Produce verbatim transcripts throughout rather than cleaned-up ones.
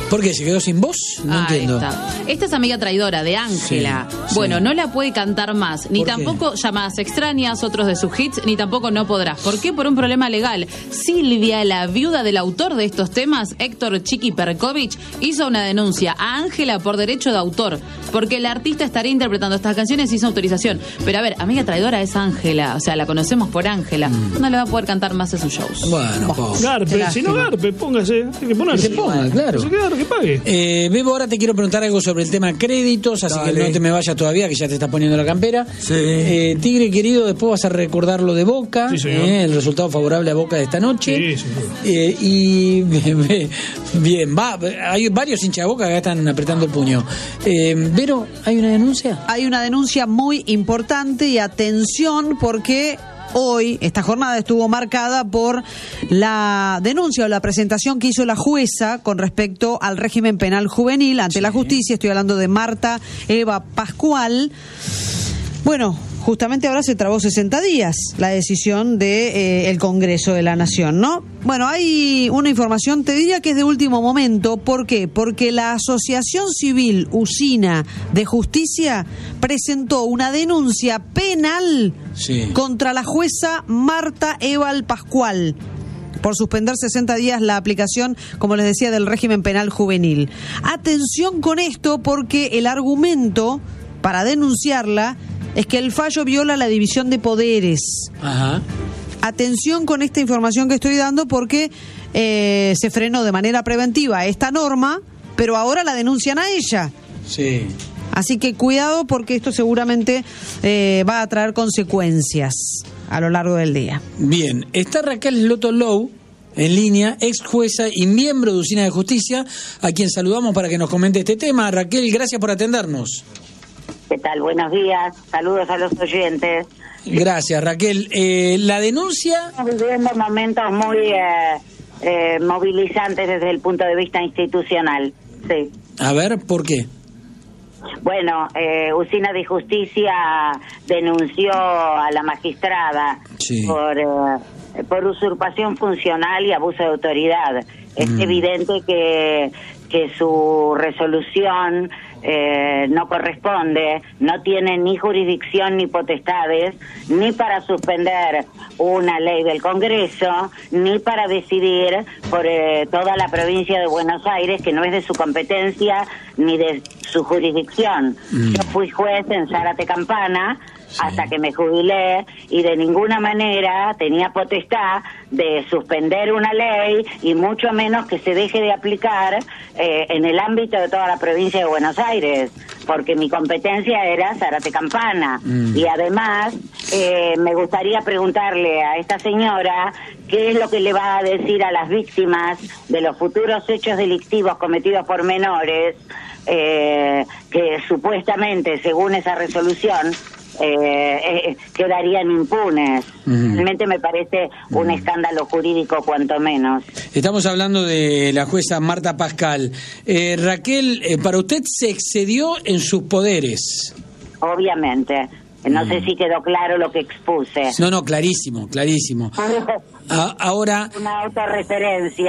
¿Por qué? ¿Se quedó sin voz? No ah, entiendo. Esta. esta es amiga traidora de Ángela. Sí, bueno, sí. no la puede cantar más, ni tampoco qué? Llamadas Extrañas, otros de sus hits, ni tampoco No Podrás. ¿Por qué? Por un problema legal. Silvia, la viuda del autor de estos temas, Héctor Chiqui Perkovich, hizo una denuncia a Ángela por derecho de autor, porque el artista estaría interpretando estas canciones sin su autorización. Pero a ver, amiga traidora es Ángela, o sea, la conocemos por Ángela. Mm. No le va a poder cantar más en sus shows. Bueno, pobre. Garpe, si no Garpe, póngase, hay que ponerse. Que se ponga, claro. Que, claro, que pague. Eh, Bebo, ahora te quiero preguntar algo sobre el tema créditos, así Dale. que no te me vayas todavía, que ya te estás poniendo la campera. Sí. Eh, Tigre querido, después vas a recordar lo de Boca, Sí, señor. eh, el resultado favorable a Boca de esta noche. Sí, señor. Eh, y bien, va, hay varios hinchas de Boca que están apretando el puño. Eh, Vero, ¿hay una denuncia? Hay una denuncia muy importante y atención porque hoy esta jornada estuvo marcada por la denuncia o la presentación que hizo la jueza con respecto al régimen penal juvenil ante Sí. la justicia. Estoy hablando de Marta Eva Pascual. Bueno, justamente ahora se trabó sesenta días la decisión de eh, el Congreso de la Nación, ¿no? Bueno, hay una información, te diría que es de último momento. ¿Por qué? Porque la Asociación Civil Usina de Justicia presentó una denuncia penal Sí. contra la jueza Marta Eva Pascual por suspender sesenta días la aplicación, como les decía, del régimen penal juvenil. Atención con esto, porque el argumento para denunciarla es que el fallo viola la división de poderes. Ajá. Atención con esta información que estoy dando, porque eh, se frenó de manera preventiva esta norma, pero ahora la denuncian a ella. Sí. Así que cuidado, porque esto seguramente eh, va a traer consecuencias a lo largo del día. Bien, está Raquel Loto Low en línea, ex jueza y miembro de Usina de Justicia, a quien saludamos para que nos comente este tema. Raquel, gracias por atendernos. ¿Qué tal? Buenos días. Saludos a los oyentes. Gracias, Raquel. Eh, la denuncia... Estamos viviendo momentos muy eh, eh, movilizantes desde el punto de vista institucional. Sí. A ver, ¿por qué? Bueno, eh, Usina de Justicia denunció a la magistrada Sí. por, eh, por usurpación funcional y abuso de autoridad. Es Mm. evidente que, que su resolución eh, no corresponde, no tiene ni jurisdicción ni potestades, ni para suspender una ley del Congreso, ni para decidir por eh, toda la provincia de Buenos Aires, que no es de su competencia ni de su jurisdicción. Mm. Yo fui juez en Zárate Campana, Sí. hasta que me jubilé, y de ninguna manera tenía potestad de suspender una ley, y mucho menos que se deje de aplicar eh, en el ámbito de toda la provincia de Buenos Aires, porque mi competencia era Zárate Campana. Mm. Y además eh, me gustaría preguntarle a esta señora qué es lo que le va a decir a las víctimas de los futuros hechos delictivos cometidos por menores, eh, que supuestamente, según esa resolución, Eh, eh, quedarían impunes. Mm. Realmente me parece un escándalo jurídico, cuanto menos. Estamos hablando de la jueza Marta Pascual. Eh, Raquel, eh, para usted se excedió en sus poderes. Obviamente. No Mm. sé si quedó claro lo que expuse. No, no, clarísimo, clarísimo. A- ahora, Una autorreferencia.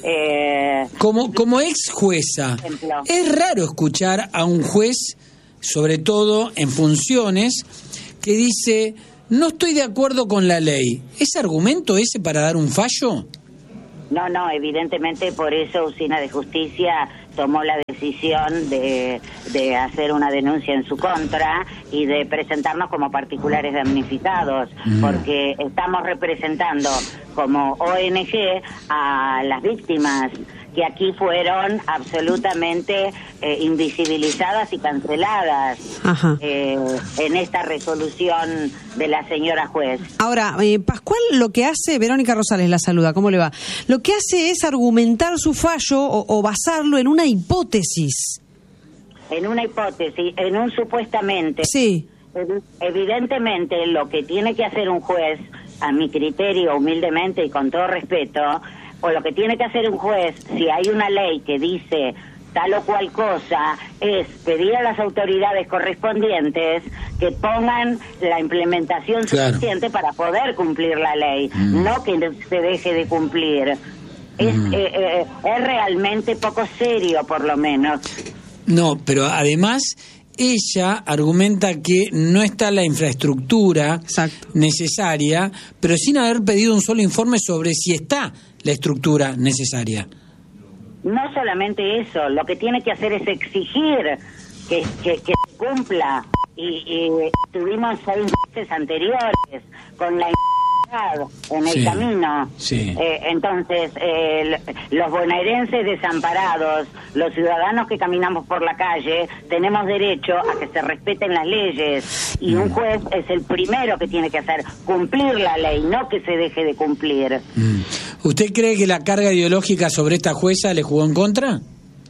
Eh, como, como ex jueza, Ejemplo. es raro escuchar a un juez, sobre todo en funciones, que dice, no estoy de acuerdo con la ley. ¿Es argumento ese para dar un fallo? No, no, evidentemente por eso Usina de Justicia tomó la decisión de, de hacer una denuncia en su contra y de presentarnos como particulares damnificados, Mm. porque estamos representando como O N G a las víctimas que aquí fueron absolutamente eh, invisibilizadas y canceladas Ajá. eh, en esta resolución de la señora juez. Ahora, eh, Pascual lo que hace, Verónica Rosales la saluda, ¿cómo le va? Lo que hace es argumentar su fallo o, o basarlo en una hipótesis. En una hipótesis, en un supuestamente... Sí. Evi- Evidentemente, lo que tiene que hacer un juez, a mi criterio, humildemente y con todo respeto, o lo que tiene que hacer un juez, si hay una ley que dice tal o cual cosa, es pedir a las autoridades correspondientes que pongan la implementación Claro. suficiente para poder cumplir la ley, Mm. no que se deje de cumplir. Es, Mm. eh, eh, es realmente poco serio, por lo menos. No, pero además ella argumenta que no está la infraestructura Exacto. necesaria, pero sin haber pedido un solo informe sobre si está la estructura necesaria. No solamente eso, lo que tiene que hacer es exigir que, que, que se cumpla. Y, y tuvimos seis meses anteriores con la en el Sí, camino. sí. Eh, entonces, eh, los bonaerenses desamparados, los ciudadanos que caminamos por la calle, tenemos derecho a que se respeten las leyes. Y un juez es el primero que tiene que hacer cumplir la ley, no que se deje de cumplir. Mm. ¿Usted cree que la carga ideológica sobre esta jueza le jugó en contra?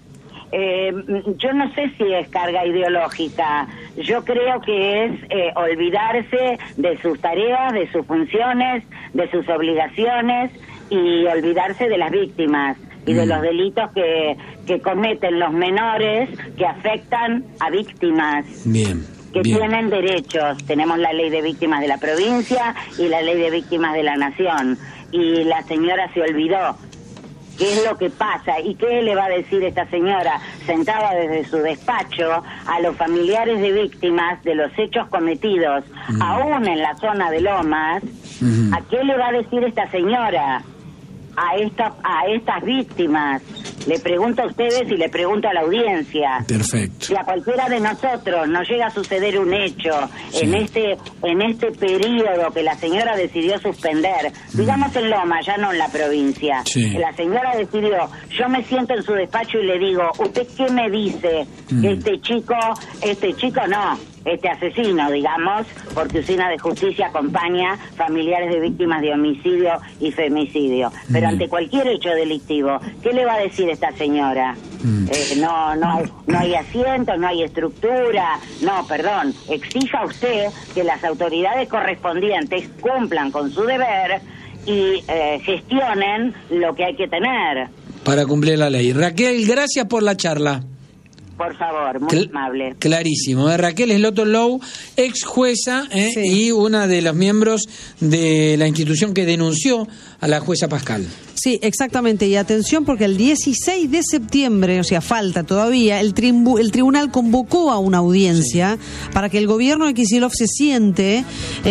Eh, yo no sé si es carga ideológica, yo creo que es eh, olvidarse de sus tareas, de sus funciones, de sus obligaciones y olvidarse de las víctimas y de Mm. los delitos que, que cometen los menores que afectan a víctimas. Bien. Que bien. tienen derechos. Tenemos la ley de víctimas de la provincia y la ley de víctimas de la nación. Y la señora se olvidó. ¿Qué es lo que pasa? ¿Y qué le va a decir esta señora sentada desde su despacho a los familiares de víctimas de los hechos cometidos, Mm. aún en la zona de Lomas? Mm. ¿A qué le va a decir esta señora a, esta, a estas víctimas? Le pregunto a ustedes y le pregunto a la audiencia. Perfecto. Si a cualquiera de nosotros nos llega a suceder un hecho Sí. en este en este periodo que la señora decidió suspender, digamos en Loma, ya no en la provincia, Sí. la señora decidió, yo me siento en su despacho y le digo, ¿usted qué me dice? Mm. Este chico, este chico no, este asesino, digamos, porque Usina de Justicia acompaña familiares de víctimas de homicidio y femicidio. Pero Mm. ante cualquier hecho delictivo, ¿qué le va a decir esta señora? Mm. Eh, no, no hay, no hay asientos, no hay estructura, no, perdón, exija usted que las autoridades correspondientes cumplan con su deber y eh, gestionen lo que hay que tener. Para cumplir la ley. Raquel, gracias por la charla. Por favor, muy Cl- amable. Clarísimo. ¿eh? Raquel Sloto Low, ex jueza ¿eh? Sí. y una de los miembros de la institución que denunció a la jueza Pascal. Sí, exactamente. Y atención porque el dieciséis de septiembre, o sea, falta todavía, el, trimbu- el tribunal convocó a una audiencia para que el gobierno de Kicillof se siente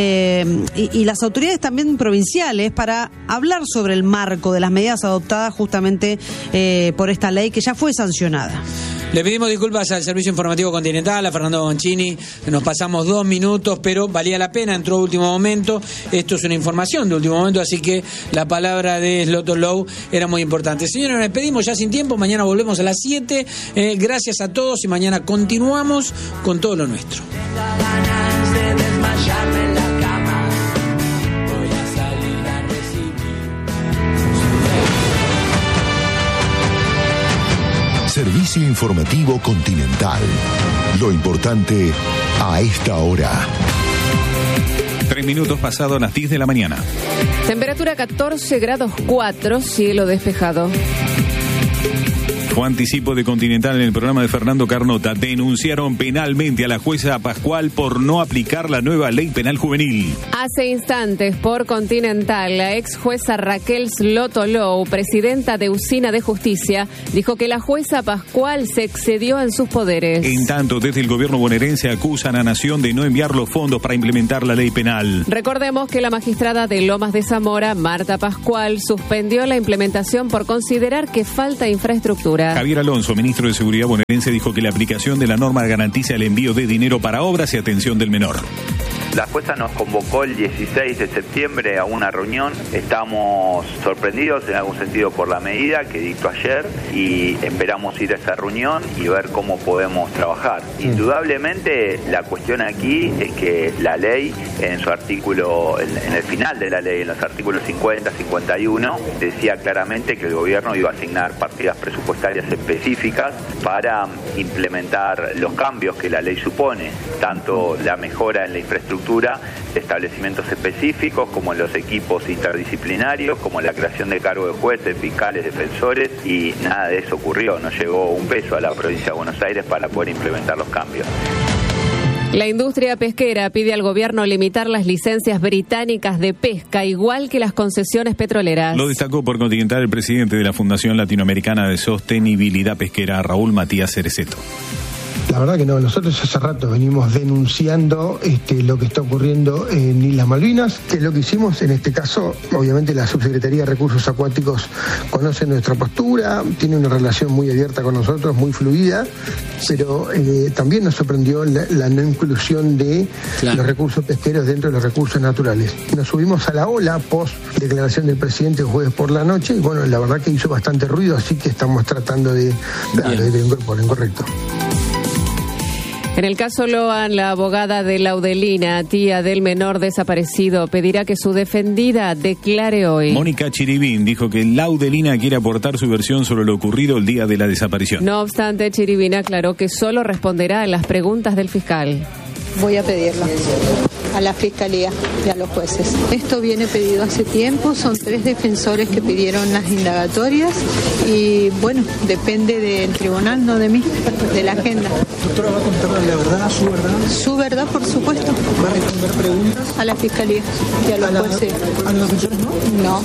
eh, y, y las autoridades también provinciales para hablar sobre el marco de las medidas adoptadas justamente eh, por esta ley que ya fue sancionada. Le pedimos disculpas al Servicio Informativo Continental, a Fernando Boncini, nos pasamos dos minutos, pero valía la pena, entró a último momento, esto es una información de último momento, así que la palabra de Sloto Low era muy importante. Señores, nos despedimos ya sin tiempo, mañana volvemos a las siete, eh, gracias a todos y mañana continuamos con todo lo nuestro. Ganas de desmayarme en la cama, voy a salir a recibir. Servicio Informativo Continental. Lo importante a esta hora. Tres minutos pasados las diez de la mañana. Temperatura catorce grados cuatro, cielo despejado. Fue anticipo de Continental en el programa de Fernando Carnota. Denunciaron penalmente a la jueza Pascual por no aplicar la nueva ley penal juvenil. Hace instantes, por Continental, la ex jueza Raquel Sloto Low, presidenta de Usina de Justicia, dijo que la jueza Pascual se excedió en sus poderes. En tanto, desde el gobierno bonaerense acusan a Nación de no enviar los fondos para implementar la ley penal. Recordemos que la magistrada de Lomas de Zamora, Marta Pascual, suspendió la implementación por considerar que falta infraestructura. Javier Alonso, ministro de Seguridad bonaerense, dijo que la aplicación de la norma garantiza el envío de dinero para obras y atención del menor. La jueza nos convocó el dieciséis de septiembre a una reunión. Estamos sorprendidos en algún sentido por la medida que dictó ayer y esperamos ir a esa reunión y ver cómo podemos trabajar. Indudablemente la cuestión aquí es que la ley en su artículo, en el final de la ley, en los artículos cincuenta, cincuenta y uno, decía claramente que el gobierno iba a asignar partidas presupuestarias específicas para implementar los cambios que la ley supone, tanto la mejora en la infraestructura, establecimientos específicos como los equipos interdisciplinarios, como la creación de cargos de jueces, fiscales, defensores, y nada de eso ocurrió, no llegó un peso a la provincia de Buenos Aires para poder implementar los cambios. La industria pesquera pide al gobierno limitar las licencias británicas de pesca, igual que las concesiones petroleras. Lo destacó por Continental el presidente de la Fundación Latinoamericana de Sostenibilidad Pesquera, Raúl Matías Cereceto. La verdad que no, nosotros hace rato venimos denunciando este, lo que está ocurriendo en Islas Malvinas, que es lo que hicimos en este caso. Obviamente la Subsecretaría de Recursos Acuáticos conoce nuestra postura, tiene una relación muy abierta con nosotros, muy fluida, pero eh, también nos sorprendió la, la no inclusión de claro. los recursos pesqueros dentro de los recursos naturales. Nos subimos a la ola post declaración del presidente el jueves por la noche y bueno, la verdad que hizo bastante ruido, así que estamos tratando de, de, de incorporar, incorrecto. En el caso Loan, la abogada de Laudelina, tía del menor desaparecido, pedirá que su defendida declare hoy. Mónica Chiribín dijo que Laudelina quiere aportar su versión sobre lo ocurrido el día de la desaparición. No obstante, Chiribín aclaró que solo responderá a las preguntas del fiscal. Voy a pedirlo a la Fiscalía y a los jueces. Esto viene pedido hace tiempo, son tres defensores que pidieron las indagatorias y bueno, depende del tribunal, no de mí, de la agenda. Doctora, ¿va a contarle la verdad, su verdad? Su verdad, por supuesto. ¿Va a responder preguntas? A la Fiscalía y a los ¿A jueces. ¿A los defensores no? No.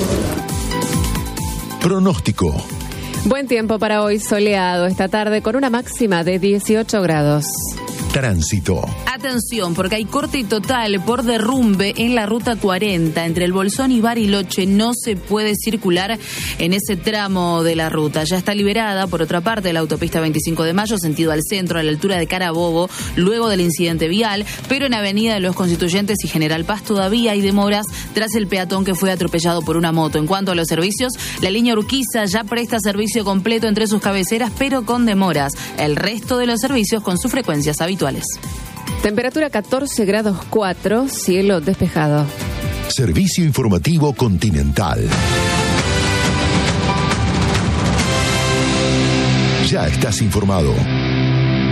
Pronóstico. Buen tiempo para hoy, soleado esta tarde con una máxima de dieciocho grados. Tránsito. Atención, porque hay corte total por derrumbe en la ruta cuarenta. Entre el Bolsón y Bariloche no se puede circular en ese tramo de la ruta. Ya está liberada, por otra parte, la autopista veinticinco de mayo, sentido al centro, a la altura de Carabobo, luego del incidente vial, pero en Avenida de los Constituyentes y General Paz todavía hay demoras tras el peatón que fue atropellado por una moto. En cuanto a los servicios, la línea Urquiza ya presta servicio completo entre sus cabeceras, pero con demoras. El resto de los servicios con sus frecuencias habituales. Temperatura catorce grados cuatro, cielo despejado. Servicio informativo Continental. Ya estás informado.